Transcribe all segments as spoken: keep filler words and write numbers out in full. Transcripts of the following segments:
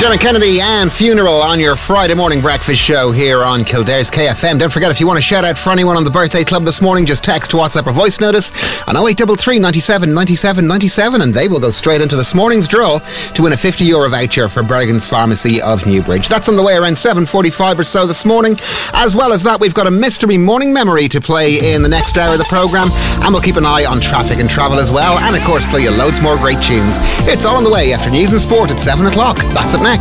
Dermot Kennedy and Funeral on your Friday morning breakfast show here on Kildare's K F M. Don't forget, if you want to shout out for anyone on the birthday club this morning, just text, WhatsApp or voice notice on oh eight three three, ninety-seven, ninety-seven, ninety-seven, and they will go straight into this morning's draw to win a fifty euro voucher for Bergen's Pharmacy of Newbridge. That's on the way around seven forty-five or so this morning. As well as that, we've got a mystery morning memory to play in the next hour of the programme, and we'll keep an eye on traffic and travel as well, and of course play you loads more great tunes. It's all on the way after news and sport at seven o'clock. That's up next.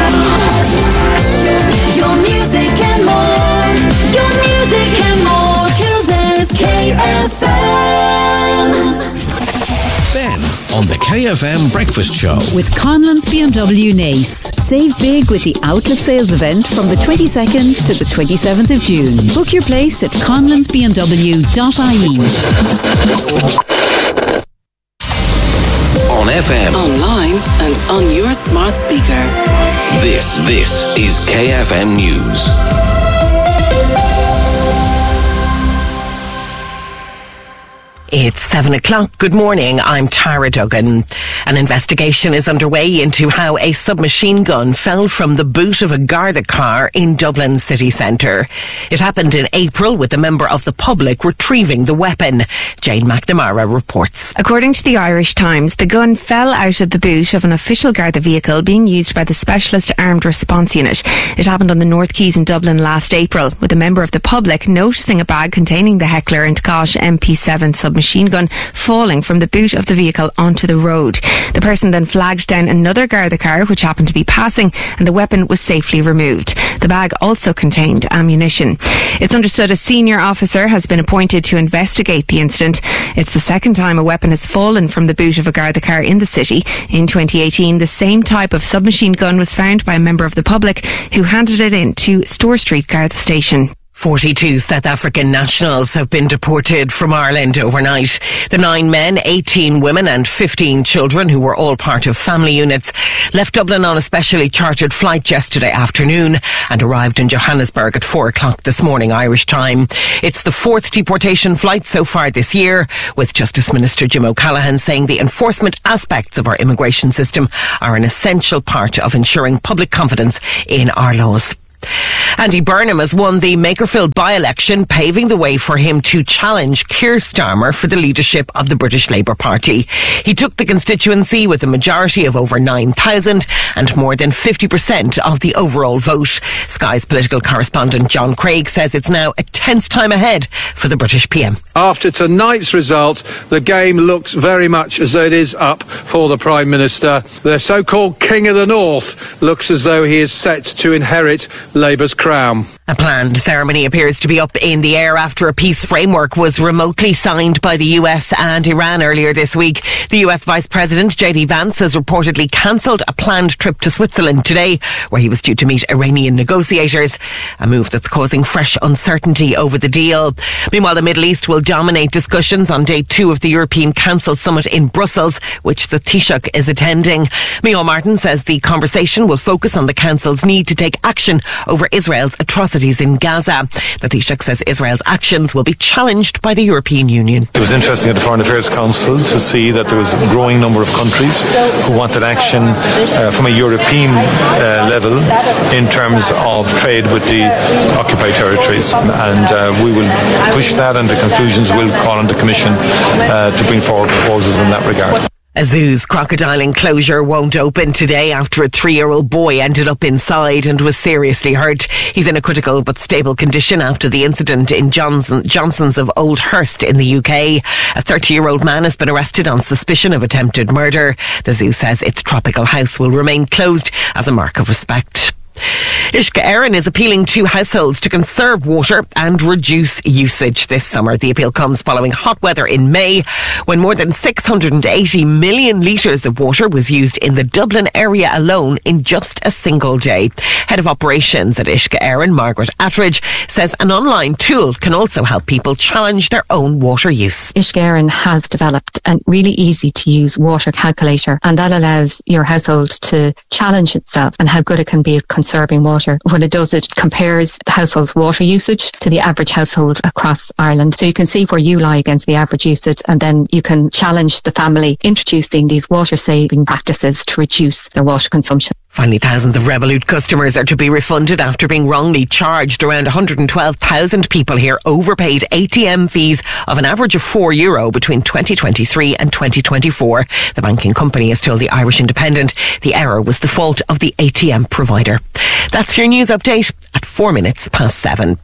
Your music and more. Your music and more. Kildare's K F M. Ben on the K F M Breakfast Show. With Conlon's B M W Nace. Save big with the outlet sales event from the twenty-second to the twenty-seventh of June. Book your place at conlons b m w dot i e. On F M, online and on your smart speaker. This, this is K F M News. It's seven o'clock. Good morning. I'm Tara Duggan. An investigation is underway into how a submachine gun fell from the boot of a Garda car in Dublin city centre. It happened in April, with a member of the public retrieving the weapon. Jane McNamara reports. According to the Irish Times, the gun fell out of the boot of an official Garda vehicle being used by the Specialist Armed Response Unit. It happened on the North Quays in Dublin last April, with a member of the public noticing a bag containing the Heckler and Koch M P seven submachine machine gun falling from the boot of the vehicle onto the road. The person then flagged down another Garda car which happened to be passing, and the weapon was safely removed. The bag also contained ammunition. It's understood a senior officer has been appointed to investigate the incident. It's the second time a weapon has fallen from the boot of a Garda car in the city. In twenty eighteen, the same type of submachine gun was found by a member of the public who handed it in to Store Street Garda Station. forty-two South African nationals have been deported from Ireland overnight. The nine men, eighteen women and fifteen children, who were all part of family units, left Dublin on a specially chartered flight yesterday afternoon and arrived in Johannesburg at four o'clock this morning Irish time. It's the fourth deportation flight so far this year, with Justice Minister Jim O'Callaghan saying the enforcement aspects of our immigration system are an essential part of ensuring public confidence in our laws. Andy Burnham has won the Makerfield by-election, paving the way for him to challenge Keir Starmer for the leadership of the British Labour Party. He took the constituency with a majority of over nine thousand and more than fifty percent of the overall vote. Sky's political correspondent John Craig says it's now a tense time ahead for the British P M. After tonight's result, the game looks very much as though it is up for the Prime Minister. The so-called King of the North looks as though he is set to inherit Labour's crown. A planned ceremony appears to be up in the air after a peace framework was remotely signed by the U S and Iran earlier this week. The U S Vice President J D Vance has reportedly cancelled a planned trip to Switzerland today, where he was due to meet Iranian negotiators, a move that's causing fresh uncertainty over the deal. Meanwhile, the Middle East will dominate discussions on day two of the European Council summit in Brussels, which the Taoiseach is attending. Micheál Martin says the conversation will focus on the Council's need to take action over Israel's atrocities in Gaza. The Taoiseach says Israel's actions will be challenged by the European Union. It was interesting at the Foreign Affairs Council to see that there was a growing number of countries who wanted action uh, from a European uh, level in terms of trade with the occupied territories, and uh, we will push that, and the conclusions will call on the Commission uh, to bring forward proposals in that regard. A zoo's crocodile enclosure won't open today after a three-year-old boy ended up inside and was seriously hurt. He's in a critical but stable condition after the incident in Johnson, Johnson's of Old Hurst in the U K. A thirty-year-old man has been arrested on suspicion of attempted murder. The zoo says its tropical house will remain closed as a mark of respect. Uisce Éireann is appealing to households to conserve water and reduce usage this summer. The appeal comes following hot weather in May, when more than six hundred eighty million litres of water was used in the Dublin area alone in just a single day. Head of operations at Uisce Éireann, Margaret Attridge, says an online tool can also help people challenge their own water use. Uisce Éireann has developed a really easy to use water calculator, and that allows your household to challenge itself and how good it can be at conserving water. When it does, it compares the household's water usage to the average household across Ireland. So you can see where you lie against the average usage, and then you can challenge the family introducing these water saving practices to reduce their water consumption. Finally, thousands of Revolut customers are to be refunded after being wrongly charged. Around one hundred twelve thousand people here overpaid A T M fees of an average of four euro between twenty twenty-three and twenty twenty-four. The banking company has told the Irish Independent the error was the fault of the A T M provider. That's your news update at four minutes past seven.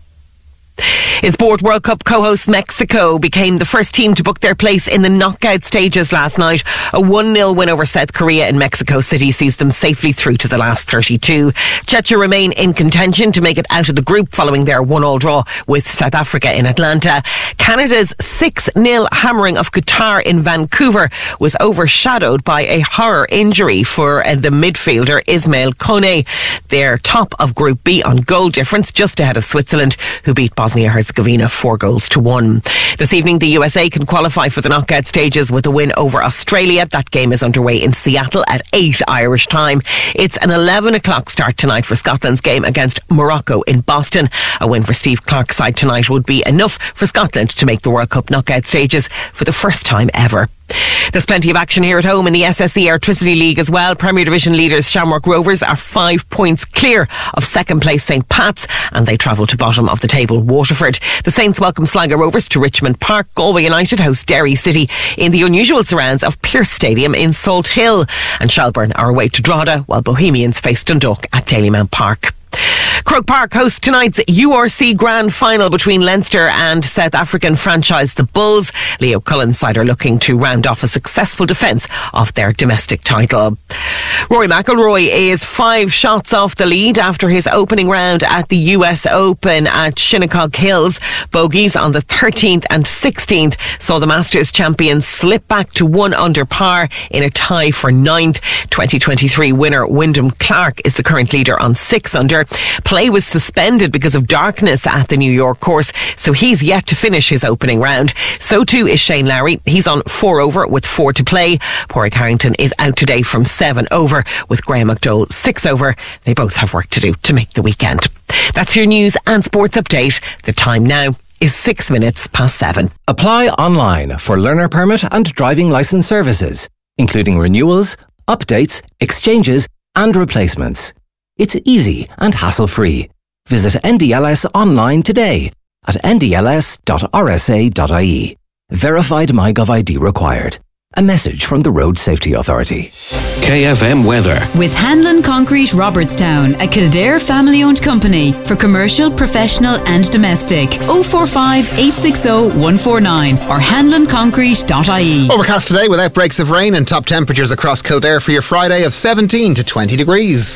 In sport, World Cup co-host Mexico became the first team to book their place in the knockout stages last night. A one nil win over South Korea in Mexico City sees them safely through to the last thirty-two. Czechia remain in contention to make it out of the group following their one all draw with South Africa in Atlanta. Canada's six nil hammering of Qatar in Vancouver was overshadowed by a horror injury for uh, the midfielder Ismail Kone. They're top of Group B on goal difference, just ahead of Switzerland, who beat Bosnia-Herzegovina four goals to one. This evening, the U S A can qualify for the knockout stages with a win over Australia. That game is underway in Seattle at eight Irish time. It's an eleven o'clock start tonight for Scotland's game against Morocco in Boston. A win for Steve Clarke's side tonight would be enough for Scotland to make the World Cup knockout stages for the first time ever. There's plenty of action here at home in the S S E Airtricity League as well. Premier Division leaders Shamrock Rovers are five points clear of second place St Pat's, and they travel to bottom of the table Waterford. The Saints welcome Sligo Rovers to Richmond Park. Galway United host Derry City in the unusual surrounds of Pearse Stadium in Salt Hill, and Shelbourne are away to Drogheda, while Bohemians face Dundalk at Dalymount Park. Croke Park hosts tonight's U R C Grand Final between Leinster and South African franchise the Bulls. Leo Cullen's side are looking to round off a successful defence of their domestic title. Rory McIlroy is five shots off the lead after his opening round at the U S Open at Shinnecock Hills. Bogeys on the thirteenth and sixteenth saw the Masters champion slip back to one under par in a tie for ninth. twenty twenty-three winner Wyndham Clark is the current leader on six under. Play was suspended because of darkness at the New York course, so he's yet to finish his opening round. So too is Shane Lowry. He's on four over with four to play. Pádraig Harrington is out today from seven over with Graham McDowell six over. They both have work to do to make the weekend. That's your news and sports update. The time now is six minutes past seven. Apply online for learner permit and driving licence services, including renewals, updates, exchanges and replacements. It's easy and hassle-free. Visit N D L S online today at n d l s dot r s a dot i e. Verified MyGov I D required. A message from the Road Safety Authority. K F M weather. With Hanlon Concrete Robertstown, a Kildare family-owned company for commercial, professional and domestic. oh four five, eight six oh, one four nine or hanlon concrete dot i e. Overcast today with outbreaks of rain and top temperatures across Kildare for your Friday of seventeen to twenty degrees.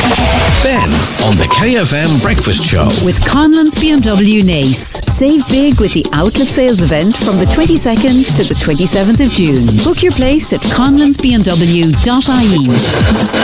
Ben on the K F M Breakfast Show. With Conlon's B M W Nace. Save big with the outlet sales event from the twenty-second to the twenty-seventh of June. Book your place at conlons b m w dot i e.